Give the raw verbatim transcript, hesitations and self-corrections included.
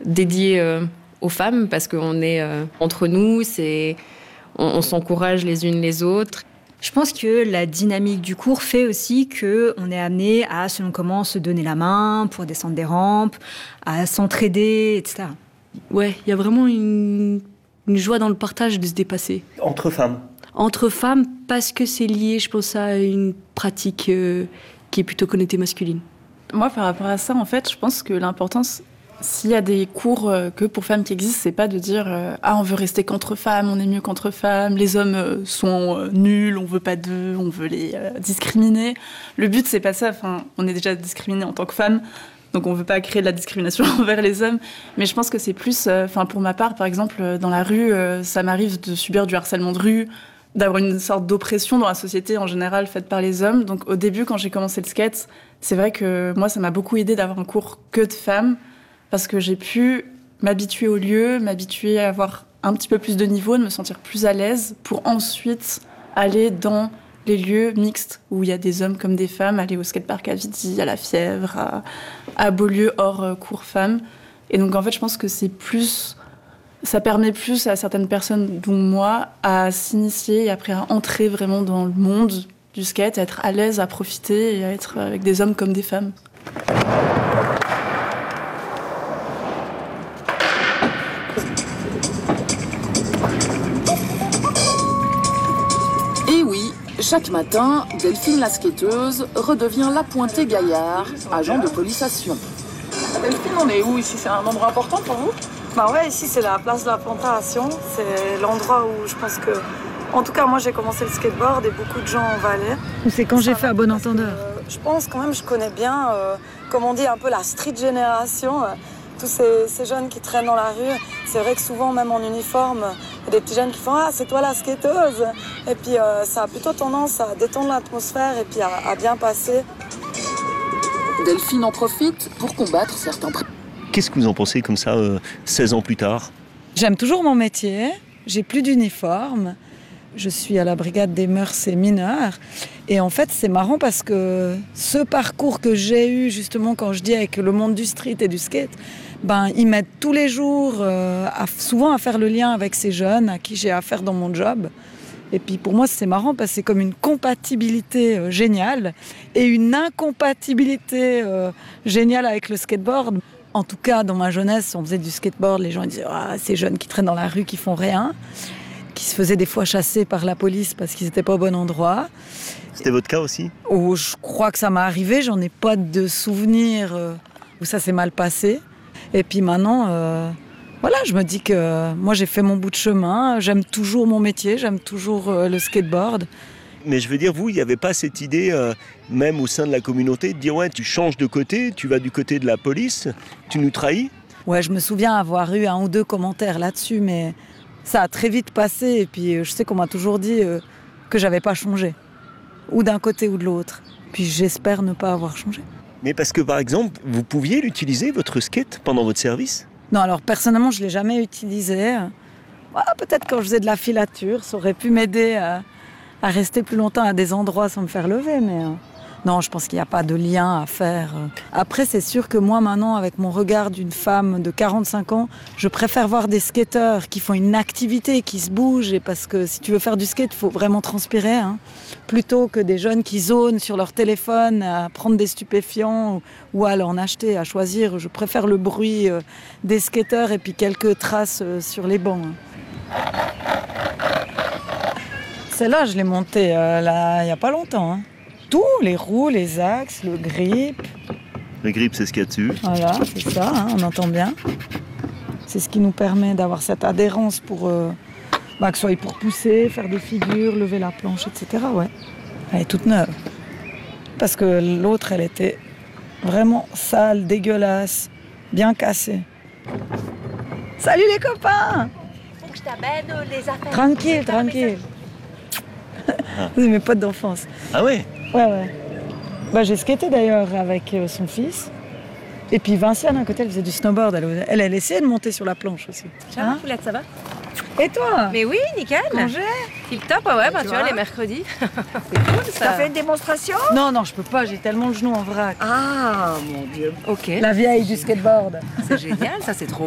dédié euh, aux femmes parce qu'on est euh, entre nous, c'est, on, on s'encourage les unes les autres. Je pense que la dynamique du cours fait aussi qu'on est amené à, selon comment, se donner la main pour descendre des rampes, à s'entraider, et cetera. Ouais, il y a vraiment une, une joie dans le partage de se dépasser. Entre femmes? Entre femmes, parce que c'est lié, je pense, à une pratique euh, qui est plutôt connotée masculine. Moi, par rapport à ça, en fait, je pense que l'importance, s'il y a des cours euh, que pour femmes qui existent, c'est pas de dire euh, ah on veut rester qu'entre femmes, on est mieux qu'entre femmes, les hommes euh, sont euh, nuls, on veut pas d'eux, on veut les euh, discriminer. Le but c'est pas ça. Enfin, on est déjà discriminé en tant que femme, donc on veut pas créer de la discrimination envers les hommes. Mais je pense que c'est plus, enfin euh, pour ma part, par exemple, euh, dans la rue, euh, ça m'arrive de subir du harcèlement de rue, d'avoir une sorte d'oppression dans la société en général faite par les hommes. Donc au début, quand j'ai commencé le skate, c'est vrai que moi ça m'a beaucoup aidé d'avoir un cours que de femmes. Parce que j'ai pu m'habituer au lieu, m'habituer à avoir un petit peu plus de niveau, de me sentir plus à l'aise pour ensuite aller dans les lieux mixtes où il y a des hommes comme des femmes, aller au skatepark à Vidi, à La Fièvre, à, à Beaulieu hors euh, cours femmes. Et donc en fait, je pense que c'est plus, ça permet plus à certaines personnes, dont moi, à s'initier et après à entrer vraiment dans le monde du skate, à être à l'aise, à profiter et à être avec des hommes comme des femmes. Chaque matin, Delphine la skateuse redevient la Pointée Gaillard, agent de police à Sion. Delphine, on est où ici? C'est un endroit important pour vous? Bah ouais, ici c'est la place de la Planta à Sion. C'est l'endroit où je pense que... En tout cas, moi j'ai commencé le skateboard et beaucoup de gens en Valais. C'est quand j'ai fait à bon entendeur. Euh, je pense quand même, je connais bien, euh, comme on dit, un peu la street génération. Euh, tous ces, ces jeunes qui traînent dans la rue. C'est vrai que souvent, même en uniforme, il y a des petits jeunes qui font « Ah, c'est toi la skateuse !» Et puis euh, ça a plutôt tendance à détendre l'atmosphère et puis à, à bien passer. Delphine en profite pour combattre certains... Qu'est-ce que vous en pensez comme ça, euh, seize ans plus tard? J'aime toujours mon métier, j'ai plus d'uniforme. Je suis à la brigade des mœurs et mineurs. Et en fait, c'est marrant parce que ce parcours que j'ai eu, justement, quand je dis avec le monde du street et du skate, ben, ils m'aident tous les jours, euh, à, souvent à faire le lien avec ces jeunes à qui j'ai affaire dans mon job. Et puis pour moi, c'est marrant parce que c'est comme une compatibilité euh, géniale et une incompatibilité euh, géniale avec le skateboard. En tout cas, dans ma jeunesse, on faisait du skateboard, les gens ils disaient ah, ces jeunes qui traînent dans la rue, qui font rien, qui se faisaient des fois chasser par la police parce qu'ils n'étaient pas au bon endroit. C'était votre cas aussi? Oh, je crois que ça m'est arrivé, j'en ai pas de souvenirs euh, où ça s'est mal passé. Et puis maintenant, euh, voilà, je me dis que moi j'ai fait mon bout de chemin, j'aime toujours mon métier, j'aime toujours euh, le skateboard. Mais je veux dire, vous, il n'y avait pas cette idée, euh, même au sein de la communauté, de dire ouais, tu changes de côté, tu vas du côté de la police, tu nous trahis? Ouais, je me souviens avoir eu un ou deux commentaires là-dessus, mais ça a très vite passé. Et puis je sais qu'on m'a toujours dit euh, que j'avais pas changé, ou d'un côté ou de l'autre. Puis j'espère ne pas avoir changé. Mais parce que par exemple, vous pouviez l'utiliser, votre skate, pendant votre service? Non, alors personnellement, je ne l'ai jamais utilisé. Voilà, peut-être quand je faisais de la filature, ça aurait pu m'aider à, à rester plus longtemps à des endroits sans me faire lever. Mais euh, non, je pense qu'il n'y a pas de lien à faire. Après, c'est sûr que moi, maintenant, avec mon regard d'une femme de quarante-cinq ans, je préfère voir des skateurs qui font une activité, qui se bougent. Et parce que si tu veux faire du skate, il faut vraiment transpirer. Hein, plutôt que des jeunes qui zonent sur leur téléphone à prendre des stupéfiants ou, ou à aller en acheter, à choisir. Je préfère le bruit euh, des skateurs et puis quelques traces euh, sur les bancs. Hein. Celle-là, je l'ai montée euh, là, il n'y a pas longtemps. Hein. Tout, les roues, les axes, le grip. Le grip, c'est ce qu'il y a dessus. Voilà, c'est ça, hein, on entend bien. C'est ce qui nous permet d'avoir cette adhérence pour, euh, bah, que ce soit pour pousser, faire des figures, lever la planche, et cetera. Ouais. Elle est toute neuve. Parce que l'autre, elle était vraiment sale, dégueulasse, bien cassée. Salut les copains! Faut que je t'amène les affaires. Tranquille, tranquille. Ah. C'est mes potes d'enfance. Ah ouais? Ouais, ouais. Bah, j'ai skaté d'ailleurs avec euh, son fils. Et puis Vinciane, à côté, elle faisait du snowboard. Elle, elle, elle essayait de monter sur la planche aussi. Ça va, Poulette, ça va? Et toi? Mais oui, nickel. Congé? Tip top, ouais, bah tu vois, les mercredis. C'est cool ça. T'as fait une démonstration? Non, non, je peux pas, j'ai tellement le genou en vrac. Ah, mon Dieu. Ok. La vieille du skateboard. C'est génial, ça, c'est trop